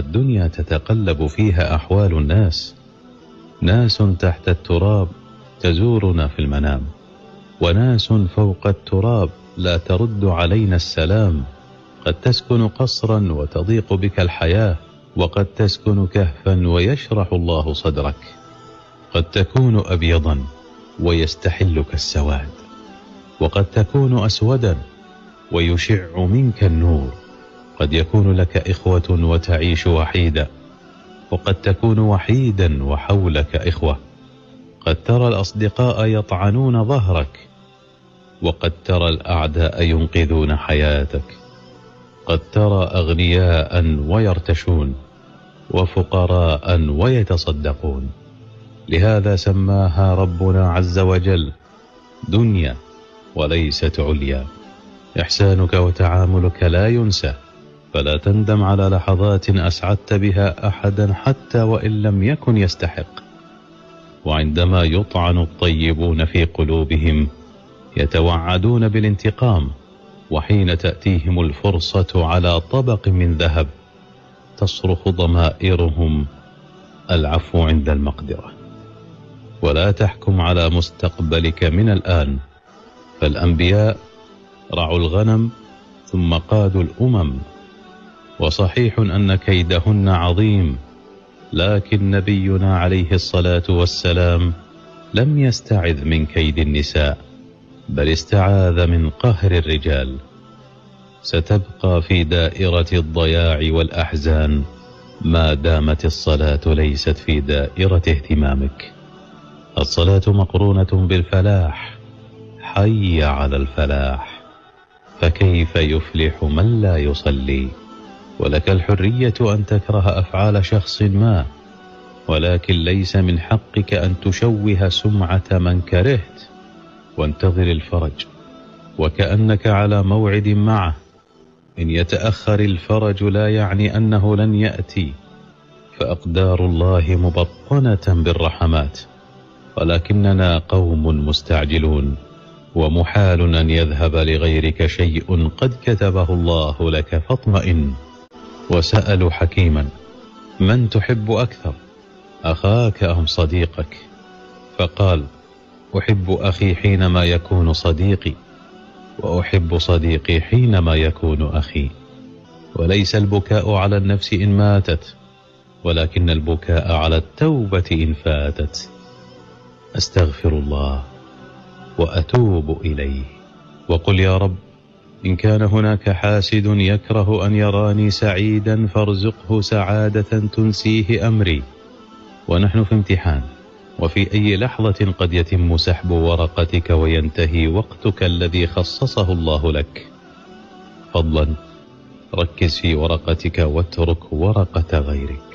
الدنيا تتقلب فيها أحوال الناس، ناس تحت التراب تزورنا في المنام، وناس فوق التراب لا ترد علينا السلام. قد تسكن قصرا وتضيق بك الحياة، وقد تسكن كهفا ويشرح الله صدرك. قد تكون أبيضا ويستحلك السواد، وقد تكون أسودا ويشع منك النور. قد يكون لك إخوة وتعيش وحيدا، وقد تكون وحيدا وحولك إخوة. قد ترى الأصدقاء يطعنون ظهرك، وقد ترى الأعداء ينقذون حياتك. قد ترى أغنياء ويرتشون، وفقراء ويتصدقون. لهذا سماها ربنا عز وجل دنيا وليست عليا. إحسانك وتعاملك لا ينسى، فلا تندم على لحظات أسعدت بها أحدا حتى وإن لم يكن يستحق. وعندما يطعن الطيبون في قلوبهم يتوعدون بالانتقام، وحين تأتيهم الفرصة على طبق من ذهب تصرخ ضمائرهم العفو عند المقدرة. ولا تحكم على مستقبلك من الآن، فالأنبياء رعوا الغنم ثم قادوا الأمم. وصحيح أن كيدهن عظيم، لكن نبينا عليه الصلاة والسلام لم يستعذ من كيد النساء، بل استعاذ من قهر الرجال. ستبقى في دائرة الضياع والأحزان ما دامت الصلاة ليست في دائرة اهتمامك. الصلاة مقرونة بالفلاح، حي على الفلاح. فكيف يفلح من لا يصلي؟ ولك الحرية أن تكره أفعال شخص ما، ولكن ليس من حقك أن تشوه سمعة من كرهت. وانتظر الفرج وكأنك على موعد معه. إن يتأخر الفرج لا يعني أنه لن يأتي، فأقدار الله مبطنة بالرحمات، ولكننا قوم مستعجلون، ومحال أن يذهب لغيرك شيء قد كتبه الله لك فاطمئن. وسألوا حكيما: من تحب أكثر، أخاك أم صديقك؟ فقال: أحب أخي حينما يكون صديقي، وأحب صديقي حينما يكون أخي. وليس البكاء على النفس إن ماتت، ولكن البكاء على التوبة إن فاتت. أستغفر الله وأتوب إليه. وقل: يا رب، إن كان هناك حاسد يكره أن يراني سعيدا فارزقه سعادة تنسيه أمري. ونحن في امتحان، وفي أي لحظة قد يتم سحب ورقتك وينتهي وقتك الذي خصصه الله لك. فضلا ركز في ورقتك واترك ورقة غيرك.